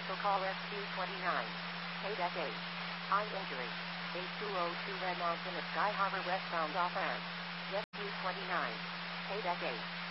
Vehicle call SQ-29. Paydeck 8. Eye injury. 8202 Red Mountain at Sky Harbor westbound off ramp. SQ-29. Paydeck 8.